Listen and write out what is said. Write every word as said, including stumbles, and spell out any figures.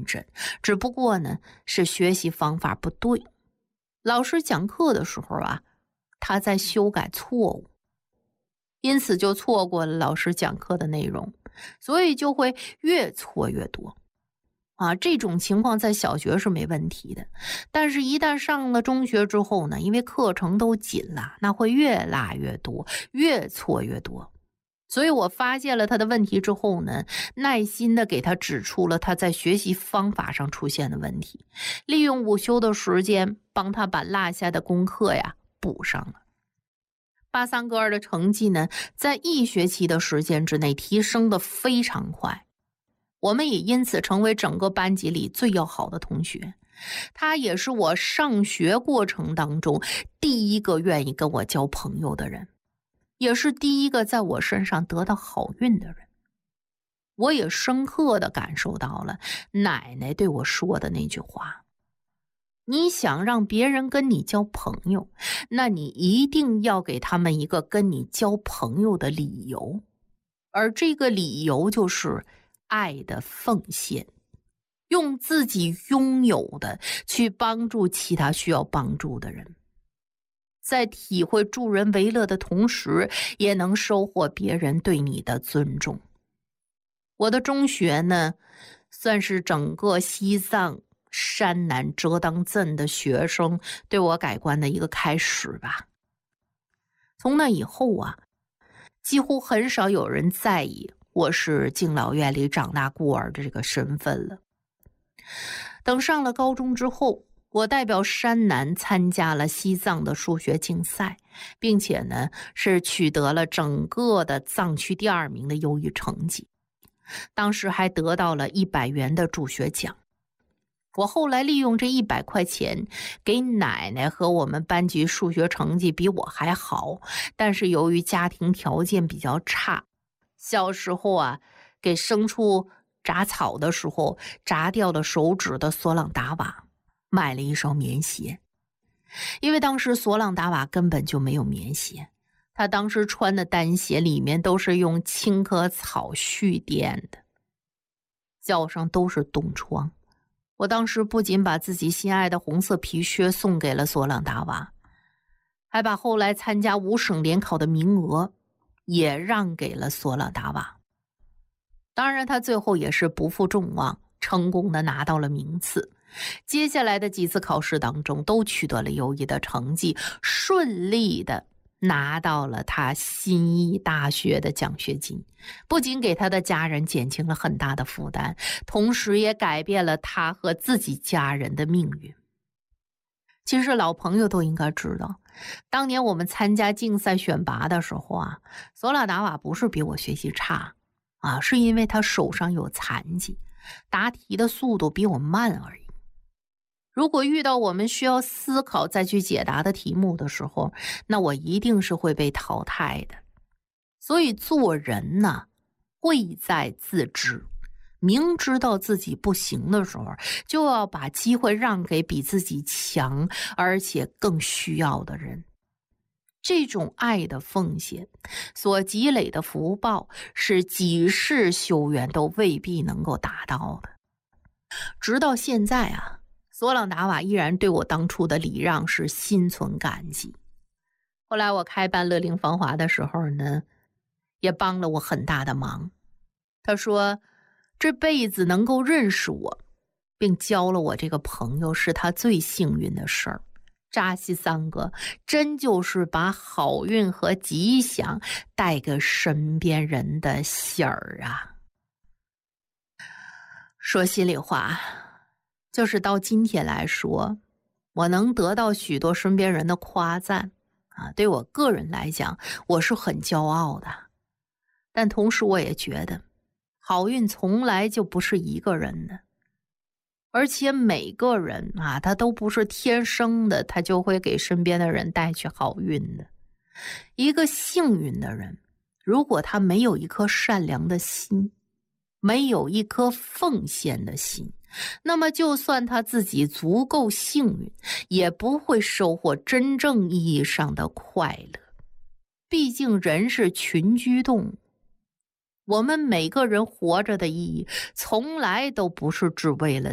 认真，只不过呢是学习方法不对。老师讲课的时候啊，他在修改错误，因此就错过了老师讲课的内容，所以就会越错越多。啊，这种情况在小学是没问题的，但是一旦上了中学之后呢，因为课程都紧了，那会越落越多，越错越多。所以我发现了他的问题之后呢，耐心的给他指出了他在学习方法上出现的问题，利用午休的时间帮他把落下的功课呀补上了。八三哥儿的成绩呢，在一学期的时间之内提升的非常快。我们也因此成为整个班级里最要好的同学，他也是我上学过程当中第一个愿意跟我交朋友的人，也是第一个在我身上得到好运的人。我也深刻地感受到了奶奶对我说的那句话：你想让别人跟你交朋友，那你一定要给他们一个跟你交朋友的理由，而这个理由就是爱的奉献，用自己拥有的去帮助其他需要帮助的人，在体会助人为乐的同时，也能收获别人对你的尊重。我的中学呢，算是整个西藏山南遮当镇的学生对我改观的一个开始吧。从那以后啊，几乎很少有人在意我是敬老院里长大孤儿的这个身份了。等上了高中之后，我代表山南参加了西藏的数学竞赛，并且呢是取得了整个的藏区第二名的优异成绩，当时还得到了一百元的助学奖。我后来利用这一百块钱给奶奶和我们班级数学成绩比我还好，但是由于家庭条件比较差，小时候啊给牲畜铡草的时候铡掉了手指的索朗达瓦买了一双棉鞋。因为当时索朗达瓦根本就没有棉鞋，他当时穿的单鞋里面都是用青稞草絮垫的，脚上都是冻疮。我当时不仅把自己心爱的红色皮靴送给了索朗达瓦，还把后来参加五省联考的名额也让给了索朗达瓦。当然他最后也是不负众望，成功的拿到了名次。接下来的几次考试当中都取得了优异的成绩，顺利的拿到了他心仪大学的奖学金，不仅给他的家人减轻了很大的负担，同时也改变了他和自己家人的命运。其实老朋友都应该知道，当年我们参加竞赛选拔的时候啊，索拉达瓦不是比我学习差啊，是因为他手上有残疾，答题的速度比我慢而已。如果遇到我们需要思考再去解答的题目的时候，那我一定是会被淘汰的。所以做人呢，贵在自知，明知道自己不行的时候，就要把机会让给比自己强而且更需要的人。这种爱的奉献所积累的福报，是几世修缘都未必能够达到的。直到现在啊，索朗达瓦依然对我当初的礼让是心存感激。后来我开办乐龄芳华的时候呢，也帮了我很大的忙。他说这辈子能够认识我并交了我这个朋友是他最幸运的事儿。扎西桑哥真就是把好运和吉祥带给身边人的信儿啊。说心里话，就是到今天来说，我能得到许多身边人的夸赞啊，对我个人来讲，我是很骄傲的。但同时我也觉得，好运从来就不是一个人的，而且每个人啊，他都不是天生的，他就会给身边的人带去好运的。一个幸运的人，如果他没有一颗善良的心，没有一颗奉献的心，那么就算他自己足够幸运，也不会收获真正意义上的快乐。毕竟人是群居动物，我们每个人活着的意义从来都不是只为了